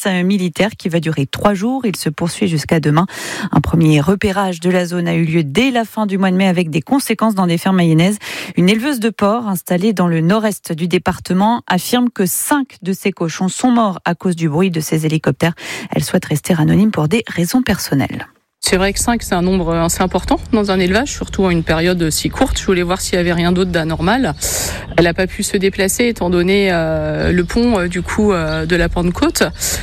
militaire qui va durer 3 jours. Il se poursuit jusqu'à demain. Un premier repérage de la zone a eu lieu dès la fin du mois de mai avec des conséquences dans des fermes mayennaises. Une éleveuse de porcs installée dans le nord-est du département affirme que 5 de ses cochons sont morts à cause du bruit de ces hélicoptères. Elle souhaite rester anonyme pour des raisons personnelles. C'est vrai que 5, c'est un nombre assez important dans un élevage, surtout en une période si courte. Je voulais voir s'il y avait rien d'autre d'anormal. Elle n'a pas pu se déplacer étant donné le pont de la Pentecôte.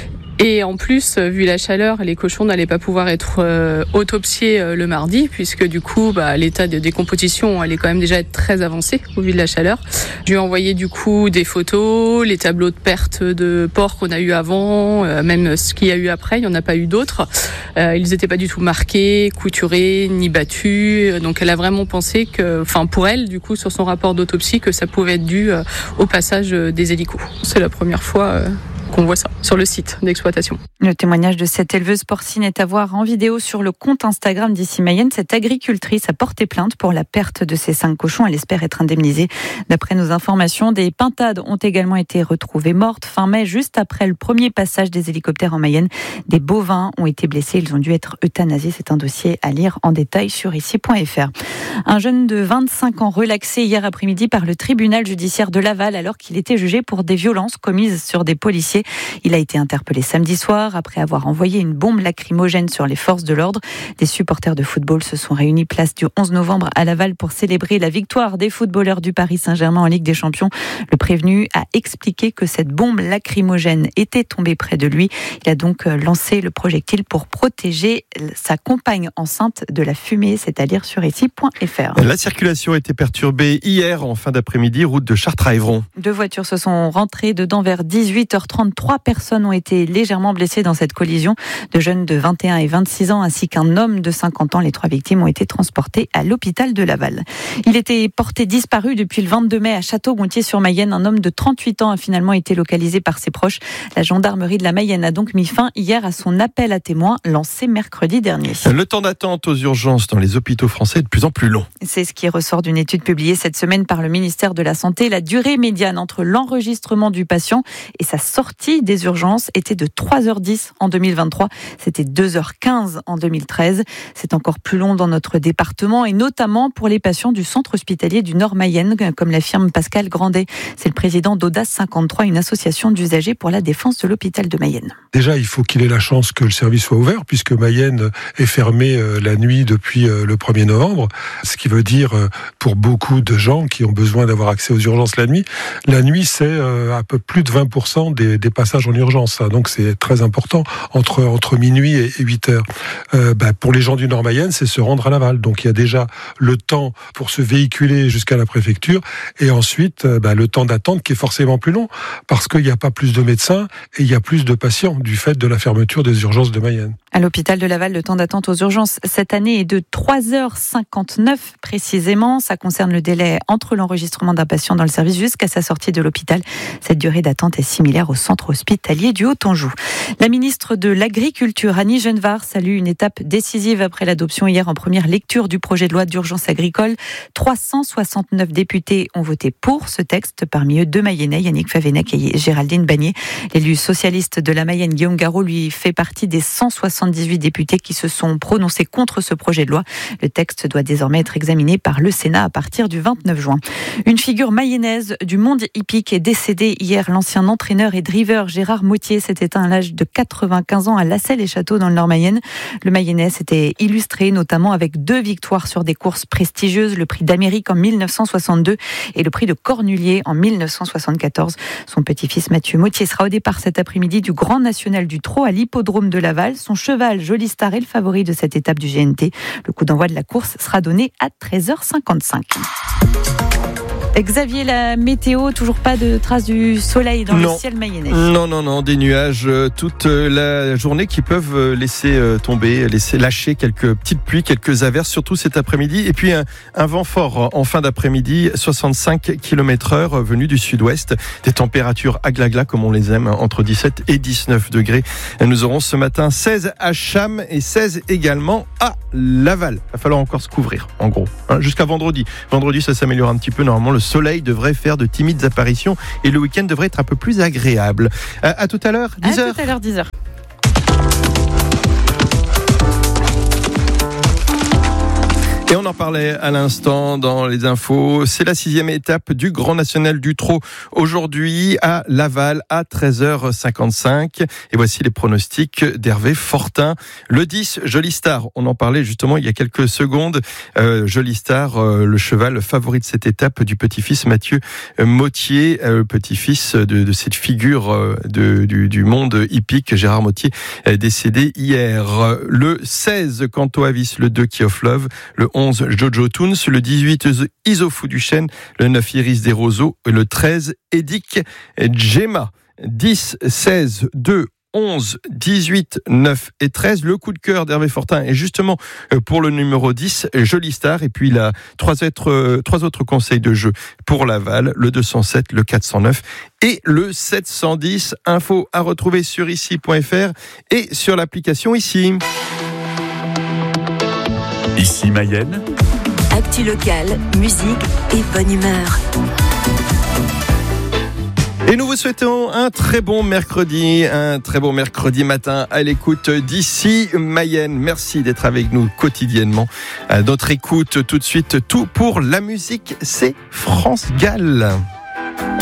Et en plus, vu la chaleur, les cochons n'allaient pas pouvoir être autopsiés le mardi, puisque du coup, l'état de décomposition allait quand même déjà être très avancé au vu de la chaleur. Je lui ai envoyé du coup des photos, les tableaux de perte de porcs qu'on a eu avant, même ce qu'il y a eu après, il n'y en a pas eu d'autres. Ils n'étaient pas du tout marqués, couturés, ni battus. Donc elle a vraiment pensé que, pour elle, du coup, sur son rapport d'autopsie, que ça pouvait être dû au passage des hélicos. C'est la première fois qu'on voit ça sur le site d'exploitation. Le témoignage de cette éleveuse porcine est à voir en vidéo sur le compte Instagram d'Ici Mayenne. Cette agricultrice a porté plainte pour la perte de ses 5 cochons. Elle espère être indemnisée. D'après nos informations, des pintades ont également été retrouvées mortes fin mai, juste après le premier passage des hélicoptères en Mayenne. Des bovins ont été blessés. Ils ont dû être euthanasiés. C'est un dossier à lire en détail sur ici.fr. Un jeune de 25 ans relaxé hier après-midi par le tribunal judiciaire de Laval alors qu'il était jugé pour des violences commises sur des policiers. Il a été interpellé samedi soir après avoir envoyé une bombe lacrymogène sur les forces de l'ordre. Des supporters de football se sont réunis place du 11 novembre à Laval pour célébrer la victoire des footballeurs du Paris Saint-Germain en Ligue des Champions. Le prévenu a expliqué que cette bombe lacrymogène était tombée près de lui. Il a donc lancé le projectile pour protéger sa compagne enceinte de la fumée. C'est à lire sur ici.fr. La circulation a été perturbée hier en fin d'après-midi, route de Chartres à Évron. 2 voitures se sont rentrées dedans vers 18h30. 3 personnes ont été légèrement blessées dans cette collision. De jeunes de 21 et 26 ans ainsi qu'un homme de 50 ans. Les 3 victimes ont été transportées à l'hôpital de Laval. Il était porté disparu depuis le 22 mai à Château-Gontier-sur-Mayenne. Un homme de 38 ans a finalement été localisé par ses proches. La gendarmerie de la Mayenne a donc mis fin hier à son appel à témoins lancé mercredi dernier. Le temps d'attente aux urgences dans les hôpitaux français est de plus en plus long. C'est ce qui ressort d'une étude publiée cette semaine par le ministère de la Santé. La durée médiane entre l'enregistrement du patient et sa sortie des urgences était de 3h10 en 2023. C'était 2h15 en 2013. C'est encore plus long dans notre département et notamment pour les patients du centre hospitalier du Nord Mayenne, comme l'affirme Pascal Grandet. C'est le président d'Audace 53, une association d'usagers pour la défense de l'hôpital de Mayenne. Déjà, il faut qu'il ait la chance que le service soit ouvert, puisque Mayenne est fermée la nuit depuis le 1er novembre. Ce qui veut dire, pour beaucoup de gens qui ont besoin d'avoir accès aux urgences la nuit, c'est à peu plus de 20% des passages en urgence. Donc c'est très important, entre minuit et 8 heures. Pour les gens du Nord Mayenne, c'est se rendre à Laval. Donc il y a déjà le temps pour se véhiculer jusqu'à la préfecture, et ensuite le temps d'attente qui est forcément plus long, parce qu'il n'y a pas plus de médecins et il y a plus de patients du fait de la fermeture des urgences de Mayenne. À l'hôpital de Laval, le temps d'attente aux urgences cette année est de 3h59 précisément. Ça concerne le délai entre l'enregistrement d'un patient dans le service jusqu'à sa sortie de l'hôpital. Cette durée d'attente est similaire au centre hospitalier du Haut-Anjou. La ministre de l'Agriculture, Annie Genevard, salue une étape décisive après l'adoption hier en première lecture du projet de loi d'urgence agricole. 369 députés ont voté pour ce texte, parmi eux 2 Mayennais, Yannick Favennec et Géraldine Bagné. L'élu socialiste de la Mayenne, Guillaume Garot, lui fait partie des 178 députés qui se sont prononcés contre ce projet de loi. Le texte doit désormais être examiné par le Sénat à partir du 29 juin. Une figure mayennaise du monde hippique est décédée hier. L'ancien entraîneur et driver Gérard Mautier s'est éteint à l'âge de 95 ans à Lassay-les-Châteaux dans le Nord Mayenne. Le Mayennais s'était illustré notamment avec 2 victoires sur des courses prestigieuses, le prix d'Amérique en 1962 et le prix de Cornulier en 1974. Son petit-fils Mathieu Mautier sera au départ cet après-midi du Grand National du Trot à l'hippodrome de Laval. Son cheval Jolie Star est le favori de cette étape du GNT. Le coup d'envoi de la course sera donné à 13h55. Xavier, la météo, toujours pas de traces du soleil dans le ciel mayennais. Non, des nuages toute la journée qui peuvent laisser lâcher quelques petites pluies, quelques averses, surtout cet après-midi. Et puis un vent fort en fin d'après-midi, 65 km/h venu du sud-ouest. Des températures à glagla comme on les aime, entre 17 et 19 degrés. Et nous aurons ce matin 16 à Cham et 16 également à Laval. Il va falloir encore se couvrir, en gros, jusqu'à vendredi. Vendredi, ça s'améliore un petit peu. Normalement, le soleil devrait faire de timides apparitions et le week-end devrait être un peu plus agréable. À tout à l'heure, 10h. À tout à l'heure, 10h. Et on en parlait à l'instant dans les infos. C'est la 6e étape du Grand National du Trot aujourd'hui à Laval à 13h55. Et voici les pronostics d'Hervé Fortin. Le 10, Jolie Star. On en parlait justement il y a quelques secondes. Jolie Star, le cheval favori de cette étape du petit-fils Mathieu Mottier, petit-fils de cette figure du monde hippique, Gérard Mottier, décédé hier. Le 16, Canto Avis, le 2, Key of Love, le 11, Jojo Toons, le 18, Isofou du Chêne, le 9, Iris des Roseaux, le 13, Edic Gemma. 10, 16, 2, 11, 18, 9 et 13. Le coup de cœur d'Hervé Fortin est justement pour le numéro 10, Jolie Star. Et puis il a trois autres conseils de jeu pour Laval, le 207, le 409 et le 710. Info à retrouver sur ici.fr et sur l'application Ici. Ici Mayenne. Actu locale, musique et bonne humeur. Et nous vous souhaitons un très bon mercredi matin à l'écoute d'Ici Mayenne. Merci d'être avec nous quotidiennement. À notre écoute tout de suite, tout pour la musique, c'est France Gall.